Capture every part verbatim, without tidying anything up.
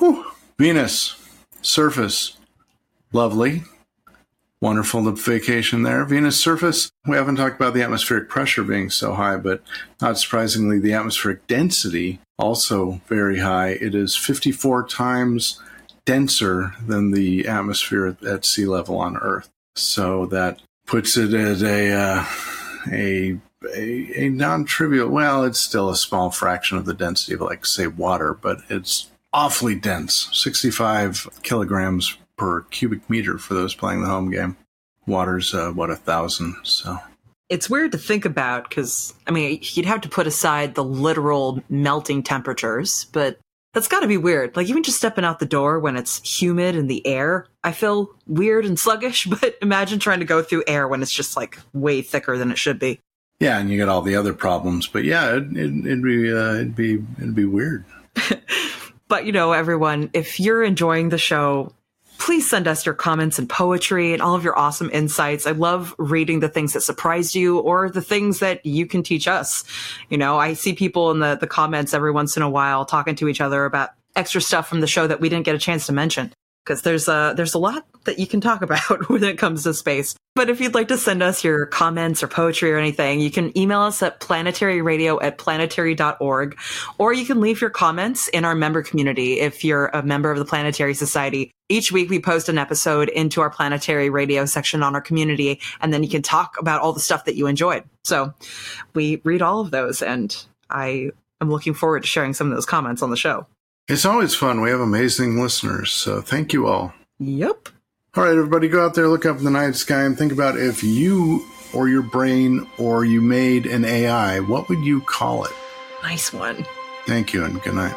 Whew. Venus, surface, lovely. Wonderful vacation there. Venus surface, we haven't talked about the atmospheric pressure being so high, but not surprisingly, the atmospheric density also very high. It is fifty-four times denser than the atmosphere at sea level on Earth. So that puts it at a uh, a, a a non-trivial, well, it's still a small fraction of the density of, like, say, water, but it's awfully dense, sixty-five kilograms per cubic meter for those playing the home game. Water's, uh, what, a thousand, so. It's weird to think about because, I mean, you'd have to put aside the literal melting temperatures, but that's got to be weird. Like, even just stepping out the door when it's humid in the air, I feel weird and sluggish, but imagine trying to go through air when it's just, like, way thicker than it should be. Yeah, and you get all the other problems, but yeah, it, it, it'd be, uh, it'd be, it'd be weird. But, you know, everyone, if you're enjoying the show, please send us your comments and poetry and all of your awesome insights. I love reading the things that surprised you or the things that you can teach us. You know, I see people in the, the comments every once in a while talking to each other about extra stuff from the show that we didn't get a chance to mention. Because there's a, there's a lot that you can talk about when it comes to space. But if you'd like to send us your comments or poetry or anything, you can email us at planetaryradio at planetary dot org, or you can leave your comments in our member community if you're a member of the Planetary Society. Each week we post an episode into our Planetary Radio section on our community, and then you can talk about all the stuff that you enjoyed. So we read all of those, and I am looking forward to sharing some of those comments on the show. It's always fun. We have amazing listeners, so thank you all. Yep. All right, everybody, go out there, look up in the night sky, and think about if you or your brain or you made an A I, what would you call it? Nice one. Thank you, and good night.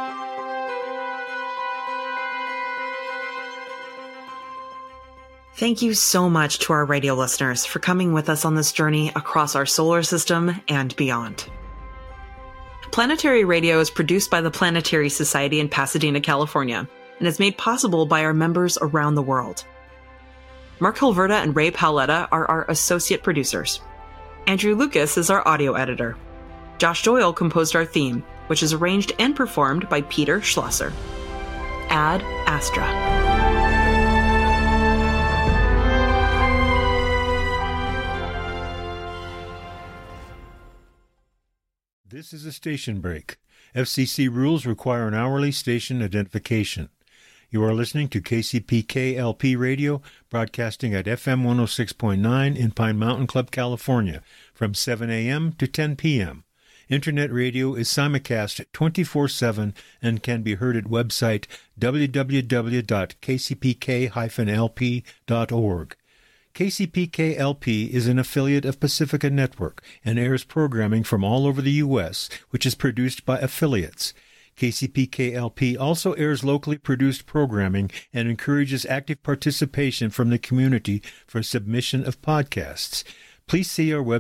Thank you so much to our radio listeners for coming with us on this journey across our solar system and beyond. Planetary Radio is produced by the Planetary Society in Pasadena, California, and is made possible by our members around the world. Mark Hilverda and Ray Paoletta are our associate producers. Andrew Lucas is our audio editor. Josh Doyle composed our theme, which is arranged and performed by Peter Schlosser. Ad Astra. This is a station break. F C C rules require an hourly station identification. You are listening to K C P K L P Radio, broadcasting at F M one oh six point nine in Pine Mountain Club, California, from seven a.m. to ten p.m. Internet radio is simulcast twenty-four seven and can be heard at website w w w dot k c p k dash l p dot org. K C P K L P is an affiliate of Pacifica Network and airs programming from all over the U S, which is produced by affiliates. K C P K L P also airs locally produced programming and encourages active participation from the community for submission of podcasts. Please see our website